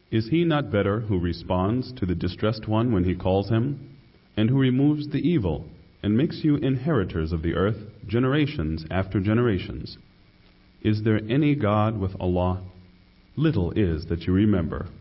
Is he not better who responds to the distressed one when he calls him, and who removes the evil, and makes you inheritors of the earth, generations after generations? Is there any God with Allah? Little is that you remember.